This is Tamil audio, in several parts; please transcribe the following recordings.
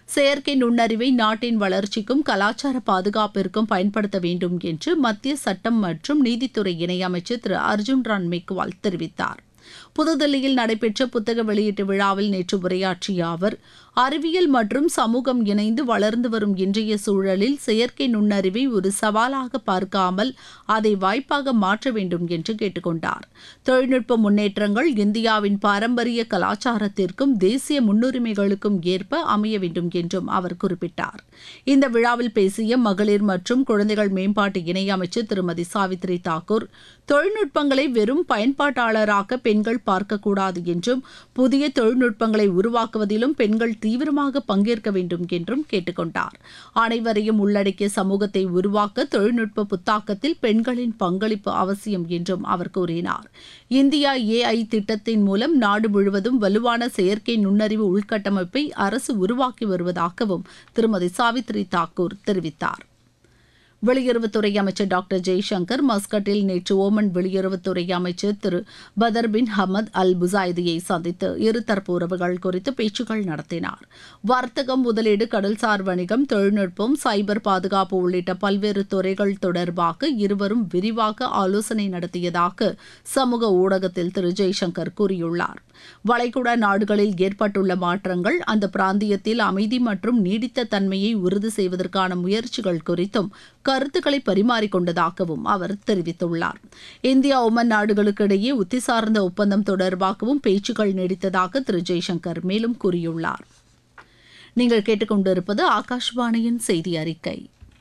செயற்கை நுண்ணறிவை நாட்டின் வளர்ச்சிக்கும் கலாச்சார பாதுகாப்பிற்கும் பயன்படுத்த வேண்டும் என்று மத்திய சட்டம் மற்றும் நீதித்துறை இணையமைச்சர் திரு அர்ஜுன் ராம் மேக்வால் தெரிவித்தார். புதுதில்லியில் நடைபெற்ற புத்தக வெளியீட்டு விழாவில் நேற்று உரையாற்றிய அவர், அறிவியல் மற்றும் சமூகம் இணைந்து வளர்ந்து வரும் இன்றைய சூழலில் செயற்கை நுண்ணறிவை ஒரு சவாலாக பார்க்காமல் அதை வாய்ப்பாக மாற்ற வேண்டும் என்று கேட்டுக்கொண்டார். தொழில்நுட்ப முன்னேற்றங்கள் இந்தியாவின் பாரம்பரிய கலாச்சாரத்திற்கும் தேசிய முன்னுரிமைகளுக்கும் ஏற்ப அமைய வேண்டும் என்றும் அவர் குறிப்பிட்டார். இந்த விழாவில் பேசிய மகளிர் மற்றும் குழந்தைகள் மேம்பாட்டு இணையமைச்சர் திருமதி சாவித்ரி தாக்கூர், தொழில்நுட்பங்களை வெறும் பயன்பாட்டாளராக பெண்கள் பார்க்கக்கூடாது என்றும் புதிய தொழில்நுட்பங்களை உருவாக்குவதிலும் பெண்கள் தீவிரமாக பங்கேற்க வேண்டும் என்றும் கேட்டுக்கொண்டார். அனைவரையும் உள்ளடக்கிய சமூகத்தை உருவாக்க தொழில்நுட்ப புத்தாக்கத்தில் பெண்களின் பங்களிப்பு அவசியம் என்றும் அவர் கூறினார். இந்தியா AI திட்டத்தின் மூலம் நாடு முழுவதும் வலுவான செயற்கை நுண்ணறிவு உள்கட்டமைப்பை அரசு உருவாக்கி வருவதாகவும் திருமதி சாவித்ரி தாக்கூர் தெரிவித்தார். வெளியுறவுத்துறை அமைச்சர் டாக்டர் ஜெய்சங்கர் மஸ்கட்டில் நேற்று ஓமன் வெளியுறவுத்துறை அமைச்சர் திரு பதர் பின் ஹமத் அல் புசாய்தியை சந்தித்து இருதரப்பு உறவுகள் குறித்து பேச்சுக்கள் நடத்தினார். வர்த்தகம், முதலீடு, கடல்சார் வணிகம், தொழில்நுட்பம், சைபர் பாதுகாப்பு உள்ளிட்ட பல்வேறு துறைகள் தொடர்பாக இருவரும் விரிவாக ஆலோசனை நடத்தியதாக சமூக ஊடகத்தில் திரு ஜெய்சங்கர் கூறியுள்ளார். வளைகுடா நாடுகளில் ஏற்பட்டுள்ள மாற்றங்கள் அந்த பிராந்தியத்தில் அமைதி மற்றும் நீடித்த தன்மையை உறுதி செய்வதற்கான முயற்சிகள் குறித்தும் கருத்துக்களை பரிமாறிக்கொண்டதாகவும் அவர் தெரிவித்துள்ளார். இந்தியா ஒமன் நாடுகளுக்கு இடையே உத்தி சார்ந்த ஒப்பந்தம் தொடர்பாகவும் பேச்சுக்கள் நீடித்ததாக திரு ஜெய்சங்கர் மேலும் கூறியுள்ளார். நீங்கள் கேட்டுக்கொண்டிருப்பது ஆகாஷ்வாணியின் செய்தி அறிக்கை.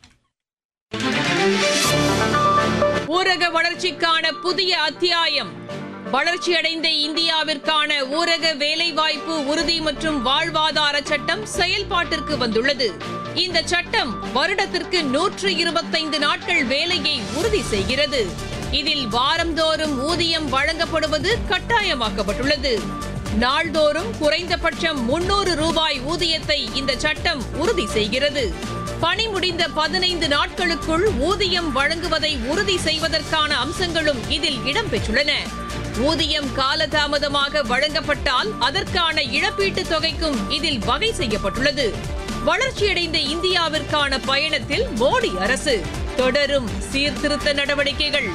ஊரக வளர்ச்சிக்கான புதிய அத்தியாயம். வளர்ச்சியடைந்த இந்தியாவிற்கான ஊரக வேலைவாய்ப்பு உறுதி மற்றும் வாழ்வாதார சட்டம் செயல்பாட்டிற்கு வந்துள்ளது. இந்த சட்டம் வருடத்திற்கு 125 நாட்கள் வேலையை உறுதி செய்கிறது. இதில் வாரந்தோறும் ஊதியம் வழங்கப்படுவது கட்டாயமாக்கப்பட்டுள்ளது. நாள்தோறும் குறைந்தபட்சம் 300 ரூபாய் ஊதியத்தை இந்த சட்டம் உறுதி செய்கிறது. பணி முடிந்த 15 நாட்களுக்குள் ஊதியம் வழங்குவதை உறுதி செய்வதற்கான அம்சங்களும் இதில் இடம்பெற்றுள்ளன. ஊதியம் காலதாமதமாக வழங்கப்பட்டால் அதற்கான இழப்பீட்டுத் தொகைக்கும் இதில் வகை செய்யப்பட்டுள்ளது. வளர்ச்சியடைந்த இந்தியாவிற்கான பயணத்தில் மோடி அரசு தொடரும் சீர்திருத்த நடவடிக்கைகள்.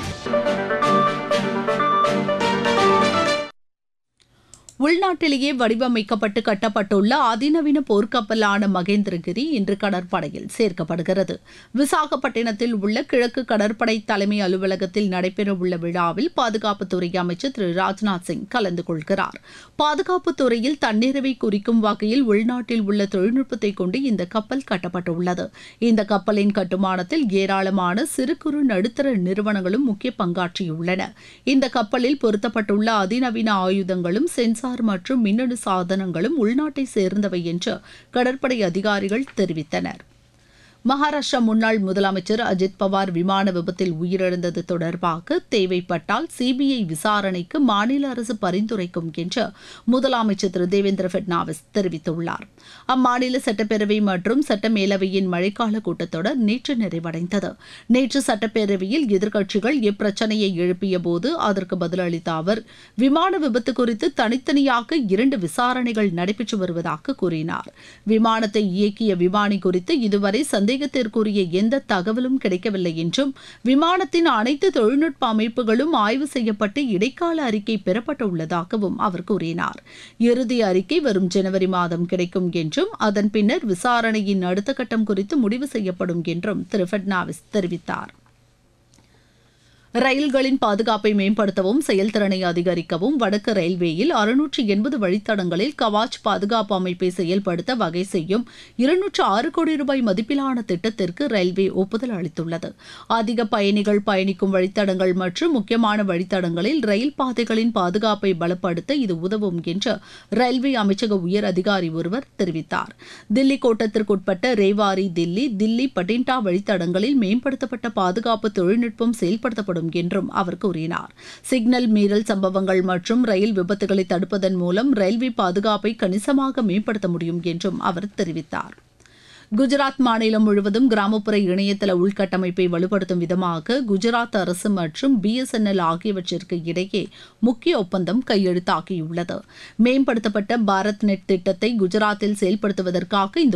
உள்நாட்டிலேயே வடிவமைக்கப்பட்டு கட்டப்பட்டுள்ள அதிநவீன போர்க்கப்பலான மகேந்திரகிரி இன்று கடற்படையில் சேர்க்கப்படுகிறது. விசாகப்பட்டினத்தில் உள்ள கிழக்கு கடற்படை தலைமை அலுவலகத்தில் நடைபெறவுள்ள விழாவில் பாதுகாப்புத்துறை அமைச்சர் திரு ராஜ்நாத் சிங் கலந்து கொள்கிறார். பாதுகாப்புத் துறையில் தன்னிறைவை குறிக்கும் வகையில் உள்நாட்டில் உள்ள தொழில்நுட்பத்தை கொண்டு இந்த கப்பல் கட்டப்பட்டுள்ளது. இந்த கப்பலின் கட்டுமானத்தில் ஏராளமான சிறு குறு நடுத்தர நிறுவனங்களும் முக்கிய பங்காற்றியுள்ளன. இந்த கப்பலில் பொருத்தப்பட்டுள்ள அதிநவீன ஆயுதங்களும் சென்சார் மற்றும் மின்னணு சாதனங்களும் உள்நாட்டை சேர்ந்தவை என்று கடற்படை அதிகாரிகள் தெரிவித்தனர். மகாராஷ்டிரா முன்னாள் முதலமைச்சர் அஜித் பவார் விமான விபத்தில் உயிரிழந்தது தொடர்பாக தேவைப்பட்டால் சிபிஐ விசாரணைக்கு மாநில அரசு பரிந்துரைக்கும் என்று முதலமைச்சர் திரு தேவேந்திர பட்னாவிஸ் தெரிவித்துள்ளார். அம்மாநில சட்டப்பேரவை மற்றும் சட்டமேலவையின் மழைக்கால கூட்டத்தொடர் நேற்று நிறைவடைந்தது. நேற்று சட்டப்பேரவையில் எதிர்க்கட்சிகள் இப்பிரச்சனையை எழுப்பிய போது அதற்கு பதிலளித்த அவர், விமான விபத்து குறித்து தனித்தனியாக 2 விசாரணைகள் நடைபெற்று வருவதாக கூறினார். விமானத்தை இயக்கிய விமானி குறித்து இதுவரை சந்தேகத்திற்குரிய எந்த தகவலும் கிடைக்கவில்லை என்றும் விமானத்தின் அனைத்து தொழில்நுட்ப அமைப்புகளும் ஆய்வு செய்யப்பட்டு இடைக்கால அறிக்கை பெறப்பட்டுள்ளதாகவும் அவர் கூறினார். இறுதி அறிக்கை வரும் ஜனவரி மாதம் கிடைக்கும் என்றும் அதன் பின்னர் விசாரணையின் அடுத்த கட்டம் குறித்து முடிவு செய்யப்படும் என்றும் திரு பட்னாவிஸ் தெரிவித்தார். ரயில்களின் பாதுகாப்பை மேம்படுத்தவும் செயல்திறனை அதிகரிக்கவும் வடக்கு ரயில்வேயில் 680 வழித்தடங்களில் கவாச் பாதுகாப்பு அமைப்பை செயல்படுத்த வகை செய்யும் 206 கோடி ரூபாய் மதிப்பிலான திட்டத்திற்கு ரயில்வே ஒப்புதல் அளித்துள்ளது. அதிக பயணிகள் பயணிக்கும் வழித்தடங்கள் மற்றும் முக்கியமான வழித்தடங்களில் ரயில் பாதைகளின் பாதுகாப்பை பலப்படுத்த இது உதவும் என்று ரயில்வே அமைச்சக உயர் அதிகாரி ஒருவர் தெரிவித்தார். தில்லி கோட்டத்திற்குட்பட்ட ரேவாரி தில்லி பட்டிண்டா வழித்தடங்களில் மேம்படுத்தப்பட்ட பாதுகாப்பு தொழில்நுட்பம் செயல்படுத்தப்படும் என்றும் அவர் கூறினார். சிக்னல் மீறல் சம்பவங்கள் மற்றும் ரயில் விபத்துகளை தடுப்பதன் மூலம் ரயில்வே பாதுகாப்பை கணிசமாக மேம்படுத்த முடியும் என்றும் அவர் தெரிவித்தார். குஜராத் மாநிலம் முழுவதும் கிராமப்புற இணையதள உள்கட்டமைப்பை வலுப்படுத்தும் விதமாக குஜராத் அரசு மற்றும் BSNL ஆகியவற்றிற்கு இடையே முக்கிய ஒப்பந்தம் கையெழுத்தாகியுள்ளது. மேம்படுத்தப்பட்ட பாரத் நெட் திட்டத்தை குஜராத்தில் செயல்படுத்துவதற்காக இந்த